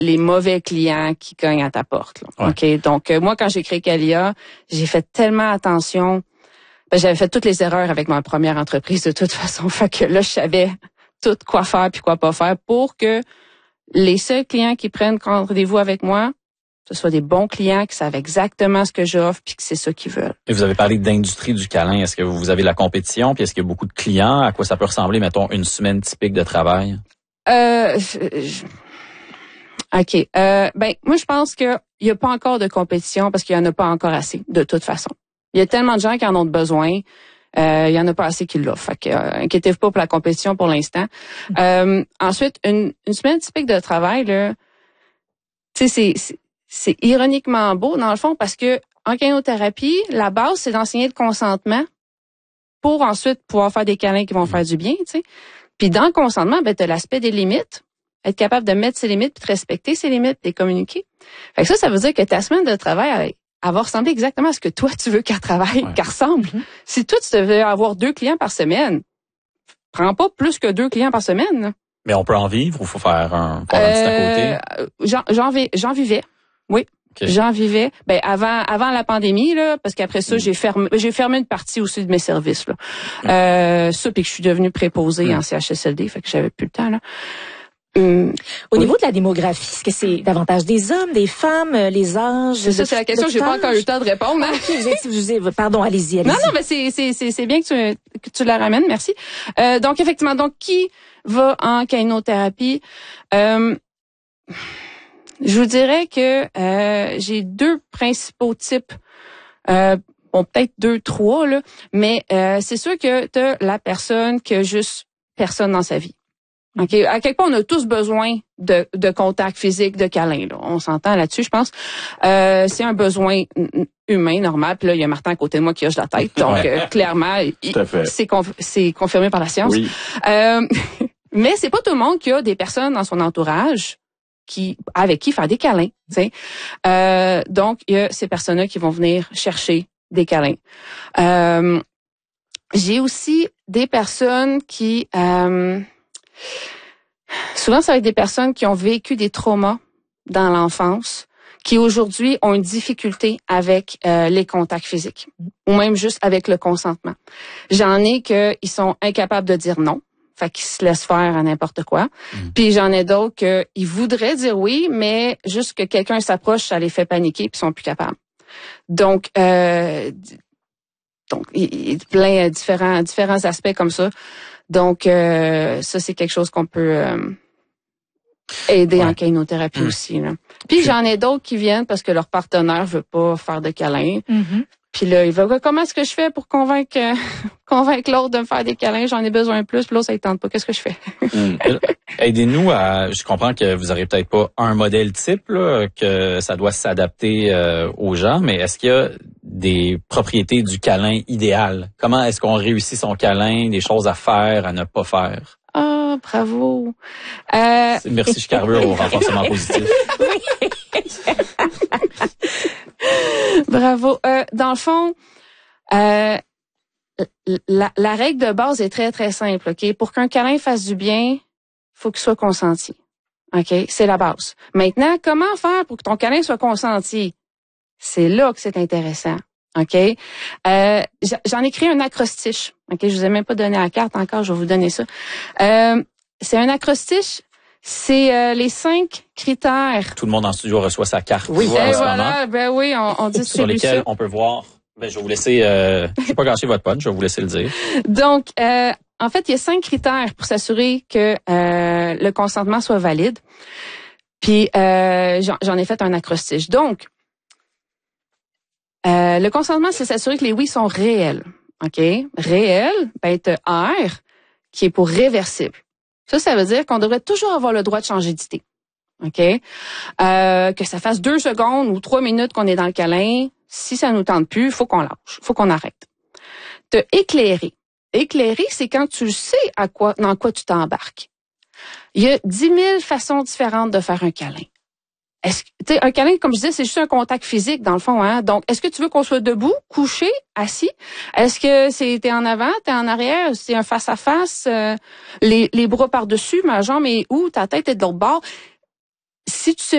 les mauvais clients qui cognent à ta porte. Là. Ouais. OK? Donc, moi, quand j'ai créé Calia, j'ai fait tellement attention. J'avais fait toutes les erreurs avec ma première entreprise de toute façon. Fait que là, je savais tout quoi faire puis quoi pas faire pour que les seuls clients qui prennent rendez-vous avec moi, ce soit des bons clients qui savent exactement ce que j'offre puis que c'est ça qu'ils veulent. Et vous avez parlé d'industrie du câlin. Est-ce que vous avez de la compétition? Puis est-ce qu'il y a beaucoup de clients? À quoi ça peut ressembler, mettons, une semaine typique de travail? OK. Moi, je pense qu'il n'y a pas encore de compétition parce qu'il n'y en a pas encore assez, de toute façon. Il y a tellement de gens qui en ont besoin. Il y en a pas assez qui l'offrent. Fait que, inquiétez-vous pas pour la compétition pour l'instant. Ensuite, une semaine typique de travail, là, tu sais, c'est ironiquement beau, dans le fond, parce que en câlinothérapie, la base, c'est d'enseigner le consentement pour ensuite pouvoir faire des câlins qui vont faire du bien, tu sais. Puis dans le consentement, tu as l'aspect des limites, être capable de mettre ses limites, puis de respecter ses limites, de les communiquer. Fait que ça veut dire que ta semaine de travail, elle va ressembler exactement à ce que toi, tu veux qu'elle travaille, qu'elle ressemble. Si toi, tu devais avoir 2 clients par semaine, prends pas plus que 2 clients par semaine. Là. Mais on peut en vivre ou faut faire un petit à côté? J'en vivais, oui. Okay. J'en vivais. Avant la pandémie, là, parce qu'après ça, j'ai fermé une partie aussi de mes services, là. Ça, puis que je suis devenue préposée en CHSLD, fait que j'avais plus le temps, là. Au niveau de la démographie, est-ce que c'est davantage des hommes, des femmes, les âges? C'est la question que j'ai pas encore eu le temps de répondre. Hein? Pardon, allez-y. Non, mais c'est bien que tu la ramènes, merci. Donc, effectivement, qui va en câlinothérapie? Je vous dirais que j'ai 2 principaux types. Peut-être 2, 3, là, mais c'est sûr que tu as la personne qui a juste personne dans sa vie. OK, à quelque part, on a tous besoin de contact physique, de câlin, là. On s'entend là-dessus, je pense. C'est un besoin humain, normal. Puis là, il y a Martin à côté de moi qui hoche la tête. Donc, clairement, c'est confirmé par la science. Oui. Mais c'est pas tout le monde qui a des personnes dans son entourage avec qui faire des câlins. Donc, il y a ces personnes-là qui vont venir chercher des câlins. J'ai aussi des personnes qui... souvent, ça va être des personnes qui ont vécu des traumas dans l'enfance, qui aujourd'hui ont une difficulté avec les contacts physiques, ou même juste avec le consentement. J'en ai qu'ils sont incapables de dire non, fait qu'ils se laissent faire à n'importe quoi. Puis j'en ai d'autres qu'ils voudraient dire oui, mais juste que quelqu'un s'approche, ça les fait paniquer, puis ils sont plus capables. Donc, il y a plein différents aspects comme ça. Donc, ça, c'est quelque chose qu'on peut aider en câlinothérapie aussi. Là. Puis, j'en ai d'autres qui viennent parce que leur partenaire veut pas faire de câlins. Puis là, il va, comment est-ce que je fais pour convaincre l'autre de me faire des câlins? J'en ai besoin plus, puis l'autre, ça ne tente pas. Qu'est-ce que je fais? Aidez-nous je comprends que vous n'aurez peut-être pas un modèle type, là, que ça doit s'adapter aux gens, mais est-ce qu'il y a des propriétés du câlin idéal? Comment est-ce qu'on réussit son câlin, des choses à faire, à ne pas faire? Ah, bravo! Merci, je carbure au renforcement positif. Bravo. Dans le fond, la règle de base est très, très simple. OK? Pour qu'un câlin fasse du bien, faut qu'il soit consenti. OK? C'est la base. Maintenant, comment faire pour que ton câlin soit consenti? C'est là que c'est intéressant. OK? J'en ai créé un acrostiche. OK? Je vous ai même pas donné la carte encore, je vais vous donner ça. C'est un acrostiche. C'est les 5 critères. Tout le monde en studio reçoit sa carte. Oui, voilà, oui, on distribue sur lesquels ça. On peut voir. Je vais vous laisser. Je vais pas gâcher votre punch, je vais vous laisser le dire. Donc, en fait, il y a 5 critères pour s'assurer que le consentement soit valide. Puis, j'en ai fait un acrostiche. Donc, le consentement, c'est s'assurer que les oui sont réels. OK? Réel, t'as R, qui est pour réversible. Ça veut dire qu'on devrait toujours avoir le droit de changer d'idée. OK? Que ça fasse 2 secondes ou 3 minutes qu'on est dans le câlin, si ça nous tente plus, faut qu'on lâche, faut qu'on arrête. Te éclairer. Éclairer, c'est quand tu sais dans quoi tu t'embarques. Il y a 10 000 façons différentes de faire un câlin. Un câlin, comme je disais, c'est juste un contact physique, dans le fond, hein. Donc, est-ce que tu veux qu'on soit debout, couché, assis? Est-ce que t'es en avant, t'es en arrière? C'est un face-à-face, les bras par-dessus, ma jambe est où? Ta tête est de l'autre bord. Si tu sais